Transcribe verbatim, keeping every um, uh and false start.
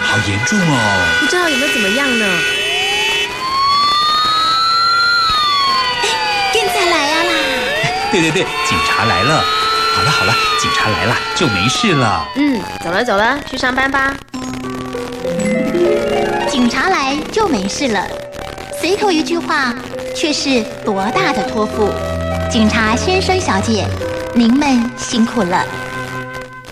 好严重哦！ 不知道有没有怎么样呢？ 现在来呀啦！ 对对对，警察来了。好了好了，警察来了就没事了。 嗯，走了走了，去上班吧。 警察来就没事了，随口一句话，却是多大的托付！警察先生、小姐，您们辛苦了。